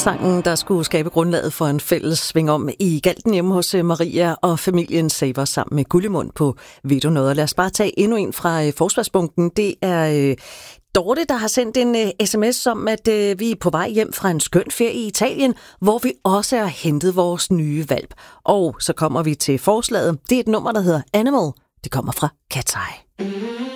Sangen, der skulle skabe grundlaget for en fælles sving om i Galten hjemme hos Maria og familien Saver sammen med Gullimund på Ved du noget? Lad os bare tage endnu en fra Forsvarsbunken. Det er Dorte, der har sendt en sms om, at vi er på vej hjem fra en skøn ferie i Italien, hvor vi også har hentet vores nye hvalp. Og så kommer vi til forslaget. Det er et nummer, der hedder Animal. Det kommer fra Cat's Eye.